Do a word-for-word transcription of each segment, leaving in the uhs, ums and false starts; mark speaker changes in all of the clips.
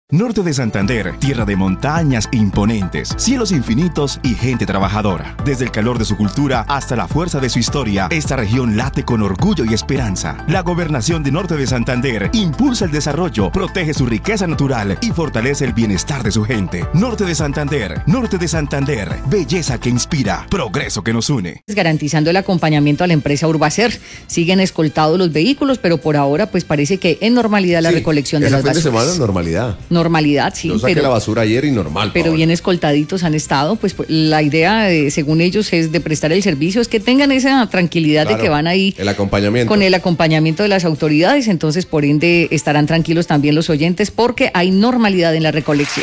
Speaker 1: Norte de Santander, tierra de montañas imponentes, cielos infinitos y gente trabajadora. Desde el calor de su cultura hasta la fuerza de su historia, esta región late con orgullo y esperanza. La gobernación de Norte de Santander impulsa el desarrollo, protege su riqueza natural y fortalece el bienestar de su gente. Norte de Santander, Norte de Santander, belleza que inspira, progreso que nos une.
Speaker 2: Garantizando el acompañamiento a la empresa Urbacer. Siguen escoltados los vehículos, pero por ahora pues parece que en normalidad la
Speaker 3: sí,
Speaker 2: recolección de las basuras.
Speaker 3: Esa fin de semana normalidad.
Speaker 2: Normalidad, sí.
Speaker 3: Yo saqué
Speaker 2: pero,
Speaker 3: la basura ayer y normal.
Speaker 2: Pero bien escoltaditos han estado, pues la idea, eh, según ellos, es de prestar el servicio, es que tengan esa tranquilidad claro, de que van ahí
Speaker 3: el acompañamiento.
Speaker 2: Con el acompañamiento de las autoridades, entonces por ende estarán tranquilos también los oyentes porque hay normalidad en la recolección.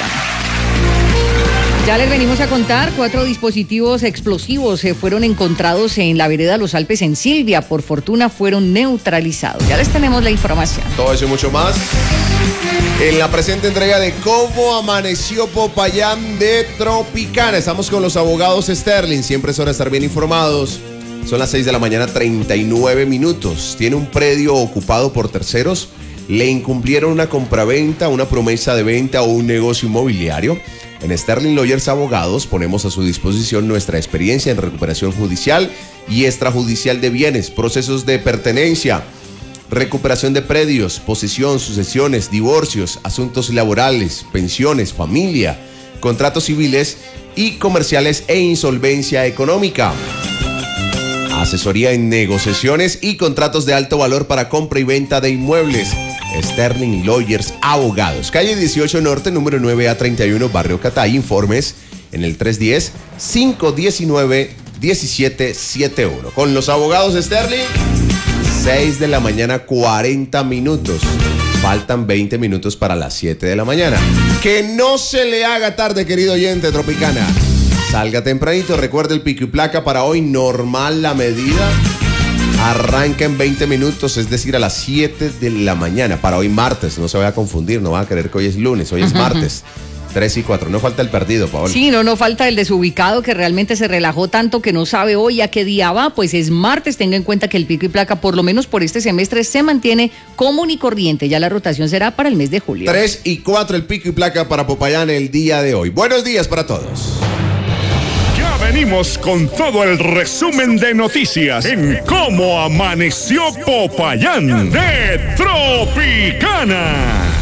Speaker 2: Ya les venimos a contar, cuatro dispositivos explosivos eh, fueron encontrados en la vereda Los Alpes en Silvia. Por fortuna fueron neutralizados. Ya les tenemos la información.
Speaker 3: Todo eso y mucho más en la presente entrega de Cómo Amaneció Popayán de Tropicana. Estamos con los abogados Sterling. Siempre es hora de estar bien informados. Son las seis de la mañana, treinta y nueve minutos. Tiene un predio ocupado por terceros. Le incumplieron una compraventa, una promesa de venta o un negocio inmobiliario. En Sterling Lawyers Abogados ponemos a su disposición nuestra experiencia en recuperación judicial y extrajudicial de bienes, procesos de pertenencia, recuperación de predios, posesión, sucesiones, divorcios, asuntos laborales, pensiones, familia, contratos civiles y comerciales e insolvencia económica. Asesoría en negociaciones y contratos de alto valor para compra y venta de inmuebles. Sterling Lawyers Abogados. Calle dieciocho Norte, número nueve A treinta y uno, Barrio Catay. Informes en el tres uno cero, cinco uno nueve, uno siete siete uno. Con los abogados Sterling, seis de la mañana, cuarenta minutos. Faltan veinte minutos para las siete de la mañana. Que no se le haga tarde, querido oyente Tropicana. Salga tempranito, recuerde el pico y placa para hoy, normal la medida. Arranca en veinte minutos, es decir, a las siete de la mañana. Para hoy martes, no se vaya a confundir, no va a creer que hoy es lunes, hoy es martes. tres y cuatro, no falta el perdido, Paola.
Speaker 2: Sí, no, no falta el desubicado que realmente se relajó tanto que no sabe hoy a qué día va, pues es martes. Tenga en cuenta que el pico y placa, por lo menos por este semestre, se mantiene común y corriente. Ya la rotación será para el mes de julio.
Speaker 3: tres y cuatro el pico y placa para Popayán el día de hoy. Buenos días para todos.
Speaker 4: Venimos con todo el resumen de noticias en Cómo Amaneció Popayán de Tropicana.